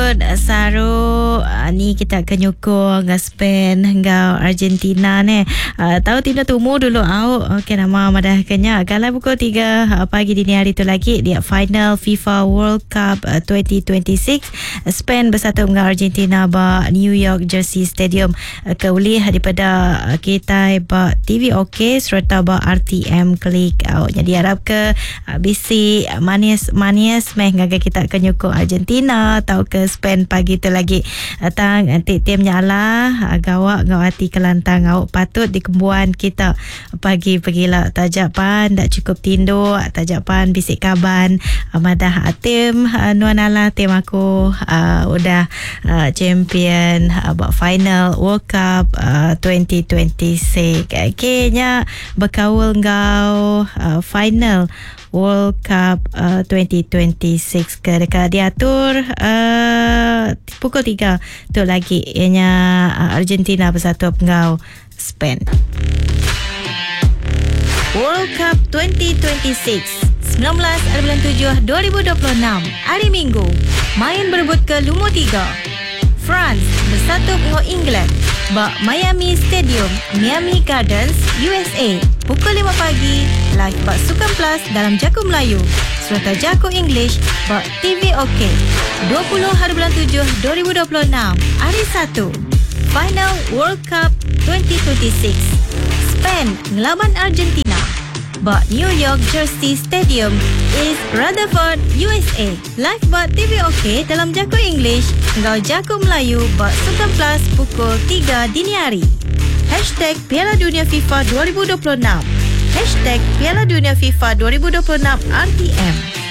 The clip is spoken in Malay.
patut Saru ni kita akan nyokong Spain hingga Argentina ni. Tahu tidak tumu dulu okey nama madah kenya kalau pukul 3 pagi dini hari tu lagi dia final FIFA World Cup 2026 Spain bersatu dengan Argentina ba New York Jersey Stadium keulih daripada kita ba TV OK serta ba RTM Klik. Jadi harap ke bisi manis meh ngaga kita akan nyokong Argentina atau ke Spain pagi tu lagi tang timnya Allah gawak ngawati kelantang awak patut dikembuan kita pagi pergilah tajapan tak cukup tindo tajapan bisik kaban madah tim nuanala tim aku udah champion final World Cup 2026 kayaknya berkawal ngau final World Cup 2026 ke dekat diatur pukul 3 tu lagi ianya Argentina bersatu dengan Spain. World Cup 2026 19/7 2026 hari Minggu main berebut ke Lumur 3 France bersatu dengan England ba Miami Stadium Miami Gardens USA pukul 5 pagi live ba Sukan Plus dalam Jaku Melayu serta Jaku English ba TV OK 20/7 2026 hari Sabtu final World Cup 2026 Spain ngelawan Argentina ba New York Jersey Stadium East Rutherford USA live ba TV OK dalam Jaku English ngau Jaku Melayu ba Sukan Plus pukul 3 dini hari. #Piala Dunia FIFA 2026 #Piala Dunia FIFA 2026 RTM